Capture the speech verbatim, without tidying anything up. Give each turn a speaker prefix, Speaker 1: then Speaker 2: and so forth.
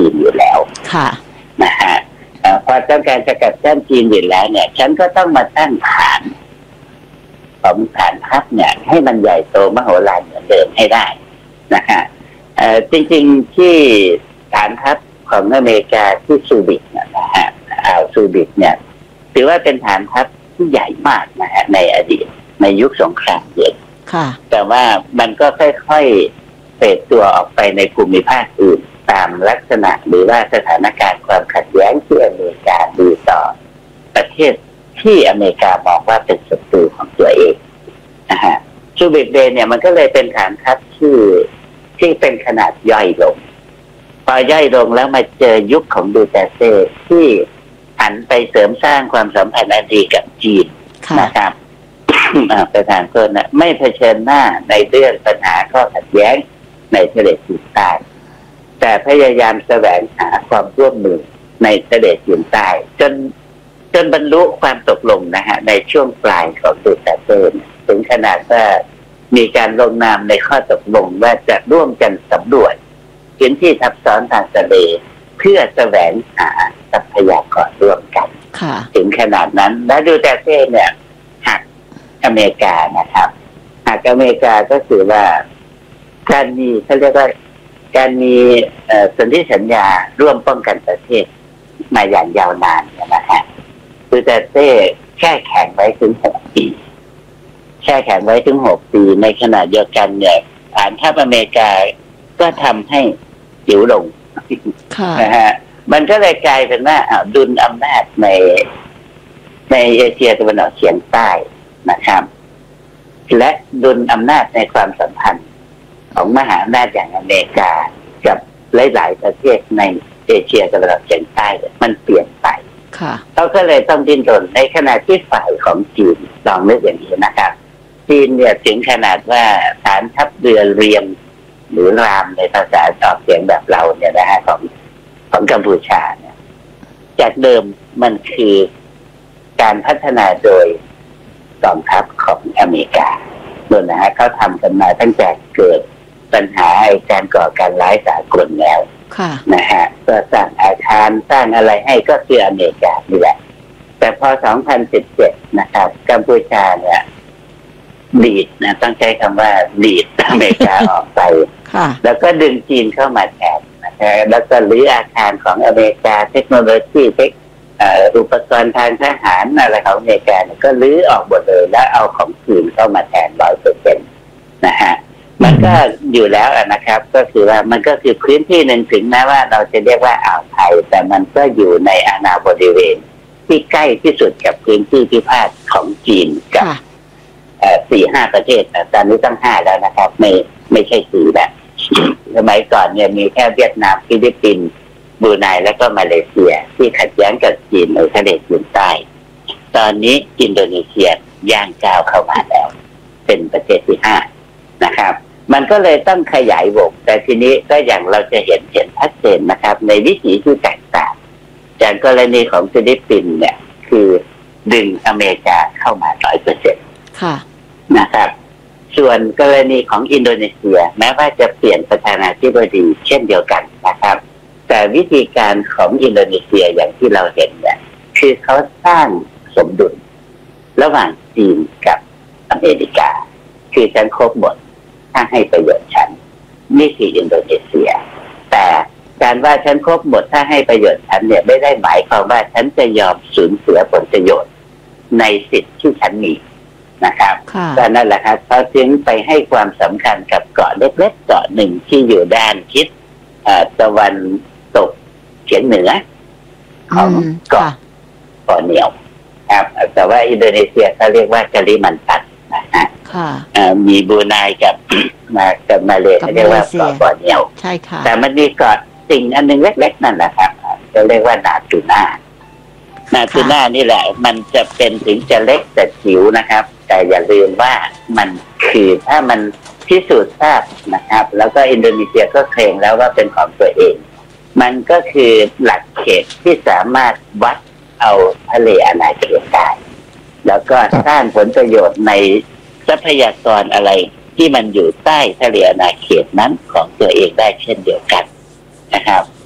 Speaker 1: จีนอยู่แล้ว
Speaker 2: ค่ะ
Speaker 1: นะฮะพอต้องการสกัดกั้นจีนอยู่แล้วเนี่ยฉันก็ต้องมาตั้งฐานของฐานทัพเนี่ยให้มันใหญ่โตมโหฬารเหมือนเดิมให้ได้นะฮะจริงๆที่ฐานทัพของอเมริกาที่ซูบิกนะฮะอ่าวซูบิกเนี่ยถือว่าเป็นฐานทัพที่ใหญ่มากนะฮะในอดีตในยุคสงครามเย็นแต่ว่ามันก็ค่อยๆเฟดตัวออกไปในภูมิภาคอื่นตามลักษณะหรือว่าสถานการณ์ความขัดแย้งที่อเมริกาดูต่อประเทศที่อเมริกามองว่าเป็นศัตรูของตัวเองนะฮะซูบิกเบย์เนี่ยมันก็เลยเป็นฐานทัพที่ที่เป็นขนาดย่อยลงพอย่อยลงแล้วมาเจอยุคของดูเตอร์เต้ที่หันไปเสริมสร้างความสัมพันธ์อันดีกับจีนนะครับประธานโทษนะไม่เผชิญหน้าในเรื่องปัญหาข้อขัดแย้งในทะเลจีนใต้แต่พยายามแสวงหาความร่วมมือในทะเลจีนใต้จนจนบรรลุความตกลงนะฮะในช่วงปลายของดูเตอร์เต้ถึงขนาดว่ามีการลงนามในข้อตกลงว่าจะร่วมกันสำรวจพื้นที่ทับซ้อนทางทะเลเพื่อแสวงหาทรัพยากรร่วมกันถึงขนาดนั้นและดูเตอร์เต้เนี่ยหักอเมริกานะครับหักอเมริกาก็คือว่าการมีเขาเรียกว่าการมีสนธิสัญญาร่วมป้องกันประเทศมาอย่างยาวนานนะฮะดูเตอร์เต้แช่แข็งไว้ถึงหกปีแช่แข็งไว้ถึงหกปีในขณะเดียวกันเนี่ยฐานทัพอเมริกาก็ทำให้จิ๋วลงนะฮะมันก็เลยกลายเป็นว่าดุลอำนาจในในเอเชียตะวันออกเฉียงใต้นะครับและดุลอำนาจในความสัมพันธ์ของมหาอำนาจอย่างอเมริกากับหลายๆประเทศในเอเชียตะวันออกเฉียงใต้มันเปลี่ยนไปเขาก็เลยต้องดิ้นรนในขณะที่ฝ่ายของจีนลองนึกอย่างนี้นะครับจีนเนี่ยถึงขนาดว่าฐานทัพเรือเรียมหรือรามในภาษาออกเสียงแบบเราเนี่ยนะฮะของของกัมพูชาเนี่ยจากเดิมมันคือการพัฒนาโดยกองทัพของอเมริกาโน่นนะฮะเขาทำกันมาตั้งแต่เกิดปัญหาการก่อการร้ายสากลแล้วนะฮะก็สร้างอาคารสร้างอะไรให้ก็คืออเมริกานี่แหละแต่พอสองพันสิบเจ็ดนะครับกัมพูชาเนี่ยดีดนะต้องใช้คำว่าดีดอเมริกาออกไปแล้วก็ดึงจีนเข้ามาแทนนะครับแล้วก็รื้ออาคารของอเมริกาเทคโนโลยีเทคอุปกรณ์ทางทหารอะไรของอเมริกาก็รื้อออกหมดเลยแล้วเอาของจีนเข้ามาแทนร้อยเปอร์เซ็นต์นะฮะมันก็อยู่แล้วนะครับก็คือว่ามันก็คือพื้นที่หนึ่งถึงแม้ว่าเราจะเรียกว่าอ่าวไทยแต่มันก็อยู่ในอาณาบริเวณที่ใกล้ที่สุดกับพื้นที่พิพาทของจีนกับสี่ห้าประเทศตอนนี้ต้องห้าแล้วนะครับไม่ไม่ใช่สี่แล้วสมัยก่อนเนี่ยมีแค่เวียดนามฟิลิปปินส์บรูไนแล้วก็มาเลเซียที่ขัดแย้งกับจีนในทะเลจีนใต้ตอนนี้อินโดนีเซียย่างก้าวเข้ามาแล้วเป็นประเทศที่ห้านะครับมันก็เลยต้องขยายวงแต่ทีนี้ก็อย่างเราจะเห็นเห็นชัดเจนนะครับในวิถีที่แตกต่างจากกรณีของฟิลิปปินส์เนี่ยคือดึงอเมริกาเข้ามาร้อยเปอร์เซ็นต์นะครับส่วนกรณีของอินโดนีเซียแม้ว่าจะเปลี่ยนประธานาธิบดีเช่นเดียวกันนะครับแต่วิธีการของอินโดนีเซียอย่างที่เราเห็นเนี่ยคือเขาสร้างสมดุลระหว่างจีนกับอเมริกาคือฉันครบหมดถ้าให้ประโยชน์ฉันนี่คืออินโดนีเซียแต่การว่าฉันครบหมดถ้าให้ประโยชน์ฉันเนี่ยไม่ได้หมายความว่าฉันจะยอมสูญเสียผลประโยชน์ในสิทธิ์ที่ฉันมีนะครับก็นั่นแหละครับเขาจึงไปให้ความสำคัญกับเกาะเล็กๆเกาะหนึ่งที่อยู่ด้านทิศตะวันตกเฉียงเหนือของเกาะบอร์เนียวครับแต่ว่าอินโดนีเซียเขาเรียกว่ากาลิมันตันนะฮะมีบรูไนกับมากับมาเลเขาเรียกว่าเกาะบอร์เนียว
Speaker 2: ใช่ค่ะ
Speaker 1: แต่มันมีเกาะสิ่งอันนึงเล็กๆนั่นแหละครับจะเรียกว่านาตูน่านาตูน่านี่แหละมันจะเป็นถึงจะเล็กแต่จิ๋วนะครับแต่อย่าลืมว่ามันคือถ้ามันพิสูจน์ทราบนะครับแล้วก็อินโดนีเซียก็เคลมแล้วว่าเป็นของตัวเองมันก็คือหลักเขตที่สามารถวัดเอาทะเลอาณาเขตได้แล้วก็สร้างผลประโยชน์ในทรัพยากรอะไรที่มันอยู่ใต้ทะเลอาณาเขตนั้นของตัวเองได้เช่นเดียวกันนะครับ